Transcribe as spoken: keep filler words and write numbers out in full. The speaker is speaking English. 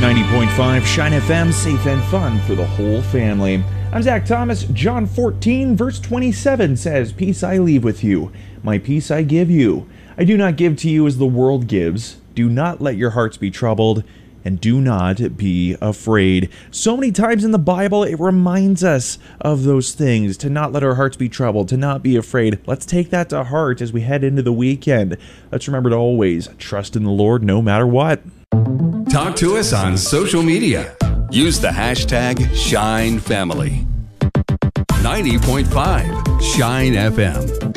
ninety point five Shine F M, safe and fun for the whole family. I'm Zach Thomas. John fourteen, verse twenty-seven says, "Peace I leave with you, my peace I give you. I do not give to you as the world gives. Do not let your hearts be troubled, and do not be afraid." So many times in the Bible, it reminds us of those things, to not let our hearts be troubled, to not be afraid. Let's take that to heart as we head into the weekend. Let's remember to always trust in the Lord no matter what. Talk to us on social media. Use the hashtag ShineFamily. ninety point five Shine F M.